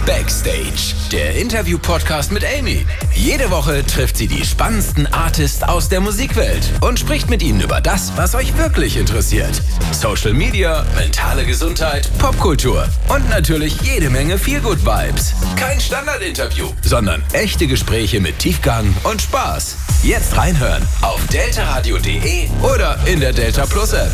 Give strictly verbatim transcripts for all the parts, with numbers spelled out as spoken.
Backstage, der Interview-Podcast mit Amy. Jede Woche trifft sie die spannendsten Artists aus der Musikwelt und spricht mit ihnen über das, was euch wirklich interessiert. Social Media, mentale Gesundheit, Popkultur und natürlich jede Menge Feel-Good-Vibes. Kein Standard-Interview, sondern echte Gespräche mit Tiefgang und Spaß. Jetzt reinhören auf deltaradio punkt de oder in der Delta Plus App.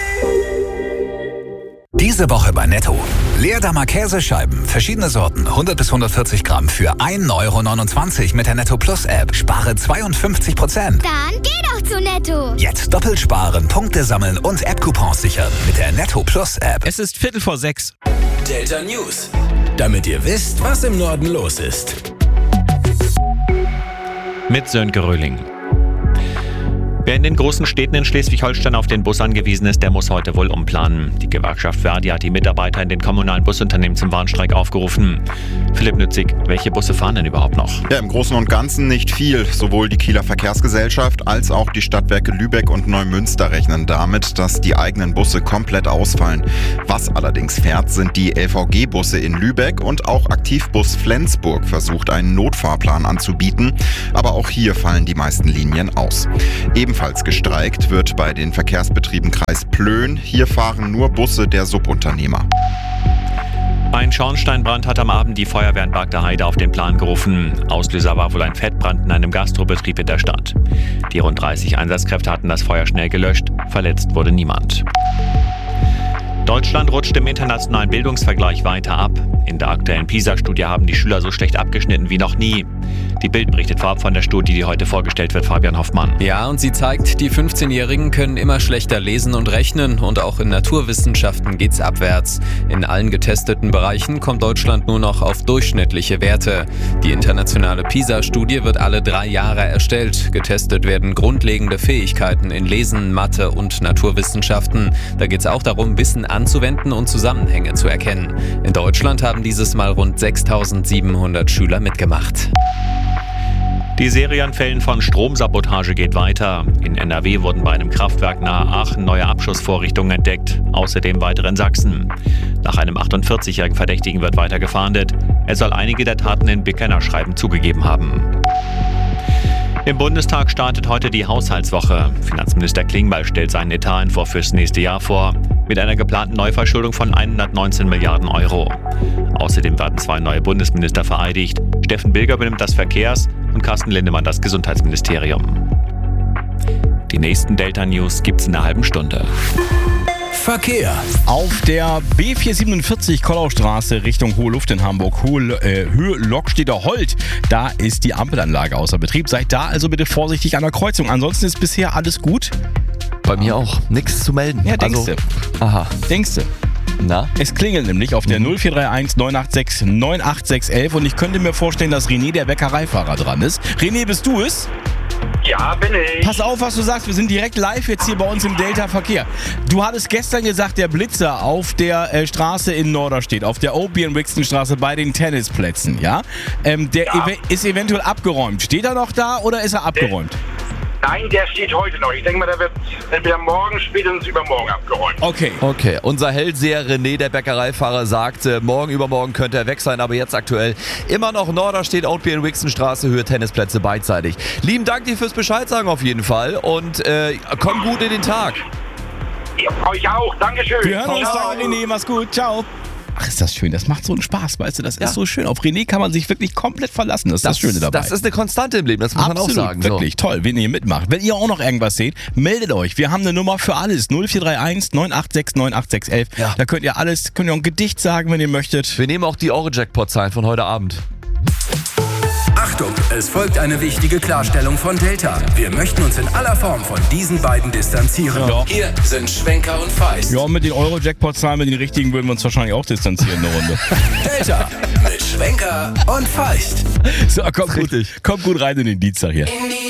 Diese Woche bei Netto. Leerdammer Käsescheiben, verschiedene Sorten, hundert bis hundertvierzig Gramm für ein Euro neunundzwanzig mit der Netto Plus App. Spare zweiundfünfzig Prozent. Dann geh doch zu Netto. Jetzt doppelt sparen, Punkte sammeln und App-Coupons sichern mit der Netto Plus App. Es ist Viertel vor sechs. Delta News, damit ihr wisst, was im Norden los ist. Mit Sönke Röhling. Wer in den großen Städten in Schleswig-Holstein auf den Bus angewiesen ist, der muss heute wohl umplanen. Die Gewerkschaft Verdi hat die Mitarbeiter in den kommunalen Busunternehmen zum Warnstreik aufgerufen. Philipp Nützig, welche Busse fahren denn überhaupt noch? Ja, im Großen und Ganzen nicht viel. Sowohl die Kieler Verkehrsgesellschaft als auch die Stadtwerke Lübeck und Neumünster rechnen damit, dass die eigenen Busse komplett ausfallen. Was allerdings fährt, sind die L V G-Busse in Lübeck und auch Aktivbus Flensburg versucht, einen Notfahrplan anzubieten. Aber auch hier fallen die meisten Linien aus. Ebenfalls Ebenfalls gestreikt wird bei den Verkehrsbetrieben Kreis Plön. Hier fahren nur Busse der Subunternehmer. Ein Schornsteinbrand hat am Abend die Feuerwehr in Bagda-Heide auf den Plan gerufen. Auslöser war wohl ein Fettbrand in einem Gastrobetrieb in der Stadt. Die rund dreißig Einsatzkräfte hatten das Feuer schnell gelöscht. Verletzt wurde niemand. Deutschland rutscht im internationalen Bildungsvergleich weiter ab. In der aktuellen PISA-Studie haben die Schüler so schlecht abgeschnitten wie noch nie. Die Bild berichtet vorab von der Studie, die heute vorgestellt wird, Fabian Hoffmann. Ja, und sie zeigt, die fünfzehnjährigen können immer schlechter lesen und rechnen und auch in Naturwissenschaften geht's abwärts. In allen getesteten Bereichen kommt Deutschland nur noch auf durchschnittliche Werte. Die internationale PISA-Studie wird alle drei Jahre erstellt. Getestet werden grundlegende Fähigkeiten in Lesen, Mathe und Naturwissenschaften. Da geht's auch darum, Wissen anzuwenden und Zusammenhänge zu erkennen. In Deutschland haben dieses Mal rund sechstausendsiebenhundert Schüler mitgemacht. Die Serie an Fällen von Stromsabotage geht weiter. In N R W wurden bei einem Kraftwerk nahe Aachen neue Abschussvorrichtungen entdeckt, außerdem weitere in Sachsen. Nach einem achtundvierzigjährigen Verdächtigen wird weiter gefahndet. Er soll einige der Taten in Bekennerschreiben zugegeben haben. Im Bundestag startet heute die Haushaltswoche. Finanzminister Klingbeil stellt seinen Etatentwurf fürs nächste Jahr vor, mit einer geplanten Neuverschuldung von hundertneunzehn Milliarden Euro. Außerdem werden zwei neue Bundesminister vereidigt. Steffen Bilger übernimmt das Verkehrs- und Carsten Lindemann das Gesundheitsministerium. Die nächsten Delta News gibt's in einer halben Stunde. Verkehr. Auf der B vierhundertsiebenundvierzig Kollaustraße Richtung Hohe Luft in Hamburg, Hohe, äh, Höhe Lockstedter Holt, da ist die Ampelanlage außer Betrieb. Seid da also bitte vorsichtig an der Kreuzung. Ansonsten ist bisher alles gut. Bei mir auch. Nichts zu melden. Ja, denkst also, du. Aha. Denkst du. Na? Es klingelt nämlich auf der null vier drei eins neun acht sechs neun acht sechs eins und ich könnte mir vorstellen, dass René, der Bäckereifahrer, dran ist. René, bist du es? Ja, bin ich. Pass auf, was du sagst. Wir sind direkt live jetzt hier bei uns im Delta Verkehr. Du hattest gestern gesagt, der Blitzer auf der äh, Straße in Norderstedt, auf der Obian-Wixton-Straße bei den Tennisplätzen, ja? Ähm, der Ja. ev- ist eventuell abgeräumt. Steht er noch da oder ist er abgeräumt? Nein, der steht heute noch. Ich denke mal, der wird entweder morgen, spätestens übermorgen abgeräumt. Okay. Okay, unser Hellseher René, der Bäckereifahrer, sagt, äh, morgen, übermorgen könnte er weg sein, aber jetzt aktuell immer noch Norderstedt, Oatbier-Wixton-Straße, Höhe Tennisplätze beidseitig. Lieben Dank dir fürs Bescheid sagen auf jeden Fall und äh, komm gut in den Tag. Ja, euch auch. Dankeschön. Wir hören uns Ciao. dann, René. Mach's gut. Ciao. Ach, ist das schön. Das macht so einen Spaß, weißt du. Das Ja. ist so schön. Auf René kann man sich wirklich komplett verlassen. Das ist das, Schöne dabei. Das ist eine Konstante im Leben, das muss Absolut, man auch sagen. wirklich So. toll, wenn ihr mitmacht. Wenn ihr auch noch irgendwas seht, meldet euch. Wir haben eine Nummer für alles. null vier drei eins neun acht sechs neun acht sechs eins. Ja. Da könnt ihr alles, könnt ihr auch ein Gedicht sagen, wenn ihr möchtet. Wir nehmen auch die Euro-Jackpot-Zahlen von heute Abend. Achtung, es folgt eine wichtige Klarstellung von Delta. Wir möchten uns in aller Form von diesen beiden distanzieren. Ja. Hier sind Schwenker und Feist. Ja, mit den Euro-Jackpot-Zahlen, mit den richtigen würden wir uns wahrscheinlich auch distanzieren eine Runde. Delta mit Schwenker und Feist. So, kommt gut, Richtig. kommt gut rein in den Dienstag hier. In die